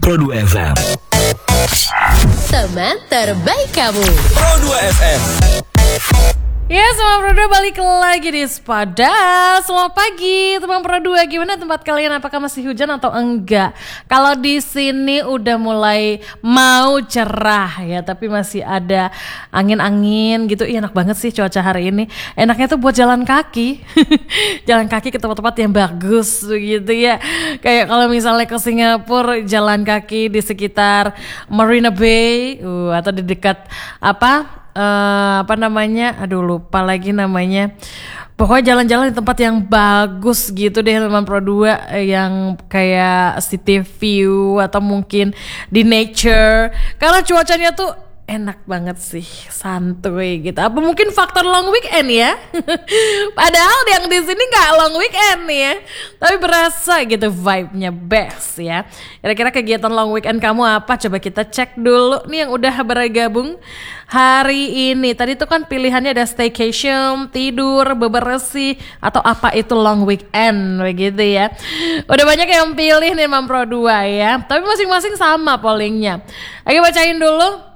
Pro2 FM. Teman terbaik kamu. Pro2 FM. Ya, semua Pro2 balik lagi di Spada. Selamat pagi teman Pro2. Gimana tempat kalian? Apakah masih hujan atau enggak? Kalau di sini udah mulai mau cerah ya, tapi masih ada angin-angin gitu. Ih, enak banget sih cuaca hari ini. Enaknya tuh buat jalan kaki. Jalan kaki ke tempat-tempat yang bagus gitu ya. Kayak kalau misalnya ke Singapura, jalan kaki di sekitar Marina Bay atau di dekat apa namanya, aduh lupa lagi namanya, pokoknya jalan-jalan di tempat yang bagus gitu deh teman Pro2, yang kayak city view atau mungkin di nature, karena cuacanya tuh enak banget sih, santuy gitu. Apa mungkin faktor long weekend ya? Padahal yang di sini nggak long weekend ya, tapi berasa gitu vibe-nya best ya. Kira-kira kegiatan long weekend kamu apa? Coba kita cek dulu nih yang udah bergabung hari ini. Tadi tuh kan pilihannya ada staycation, tidur, bebersih, atau apa itu long weekend begitu ya. Udah banyak yang pilih nih Mam Pro2 ya. Tapi masing-masing sama pollingnya. Ayo bacain dulu.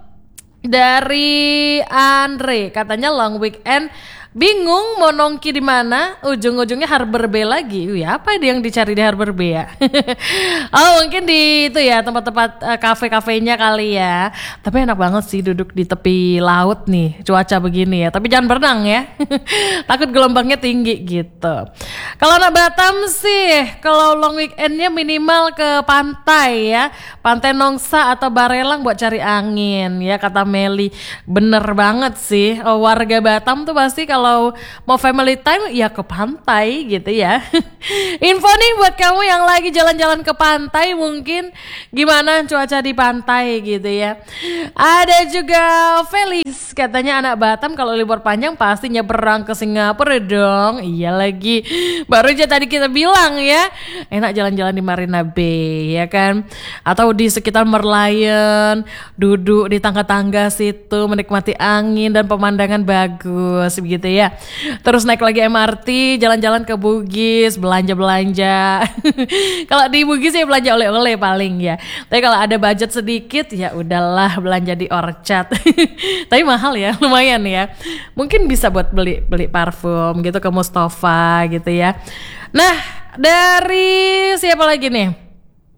Dari Andre, katanya long weekend bingung mau nongki di mana, ujung-ujungnya Harbor Bay lagi. Ya apa yang dicari di Harbor Bay ya? Oh mungkin di itu ya tempat-tempat kafe-kafenya kali ya. Tapi enak banget sih duduk di tepi laut nih, cuaca begini ya. Tapi jangan berenang ya, takut gelombangnya tinggi gitu. Kalau anak Batam sih, kalau long weekendnya minimal ke pantai ya, Pantai Nongsa atau Barelang buat cari angin ya, kata Meli. Bener banget sih, warga Batam tuh pasti kalau mau family time ya ke pantai gitu ya. Info nih buat kamu yang lagi jalan-jalan ke pantai, mungkin gimana cuaca di pantai gitu ya. Ada juga Felix, katanya anak Batam kalau libur panjang pasti nyebrang ke Singapura dong. Iya lagi, baru aja tadi kita bilang ya, enak jalan-jalan di Marina Bay ya kan, atau di sekitar Merlion, duduk di tangga-tangga situ menikmati angin dan pemandangan bagus begitu ya. Terus naik lagi MRT, jalan-jalan ke Bugis, belanja-belanja. Kalau di Bugis ya belanja oleh-oleh paling ya. Tapi kalau ada budget sedikit ya udahlah belanja di Orchard. Tapi mahal ya, lumayan ya. Mungkin bisa buat beli parfum gitu ke Mustafa gitu ya. Nah, dari siapa lagi nih?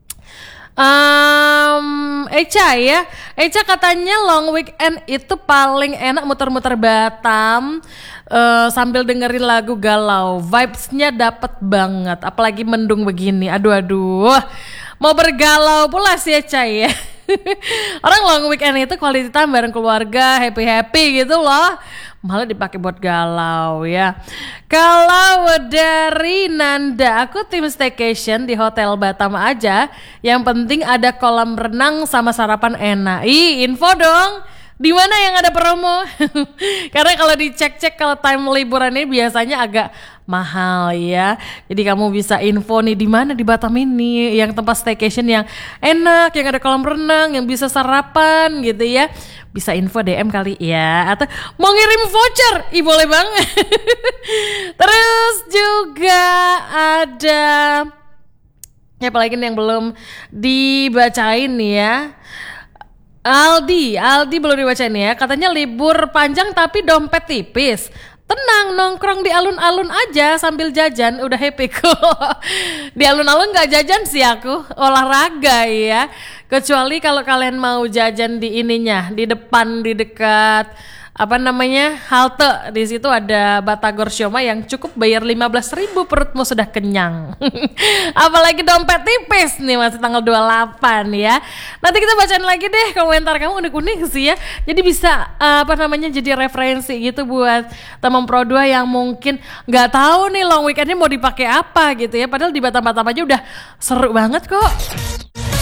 Echa ya, Echa katanya long weekend itu paling enak muter-muter Batam sambil dengerin lagu galau, vibes-nya dapet banget, apalagi mendung begini. Aduh, mau bergalau pula sih Echa ya. Orang long weekend itu quality time bareng keluarga, happy gitu loh, malah dipakai buat galau ya. Kalau dari Nanda, aku tim staycation di Hotel Batam aja, yang penting ada kolam renang sama sarapan enak. Info dong, di mana yang ada promo? Karena kalau dicek-cek kalau time liburan ini biasanya agak mahal ya. Jadi kamu bisa info nih di mana di Batam ini yang tempat staycation yang enak, yang ada kolam renang, yang bisa sarapan gitu ya. Bisa info DM kali ya, atau mau ngirim voucher, boleh banget. Terus juga ada ya, apalagi nih yang belum dibacain ya. Aldi belum dibacain ya. Katanya libur panjang tapi dompet tipis. Tenang, nongkrong di alun-alun aja sambil jajan, udah happy kok. Di alun-alun gak jajan sih aku, olahraga ya. Kecuali kalau kalian mau jajan di ininya, di depan, di dekat halte, di situ ada Batagor Siomay yang cukup bayar 15.000, perutmu sudah kenyang. Apalagi dompet tipis nih, masih tanggal 28 ya. Nanti kita bacain lagi deh komentar kamu, unik-unik sih ya. Jadi bisa jadi referensi gitu buat teman Pro2 yang mungkin nggak tahu nih long weekendnya mau dipakai apa gitu ya. Padahal di Batam-Batam aja udah seru banget kok.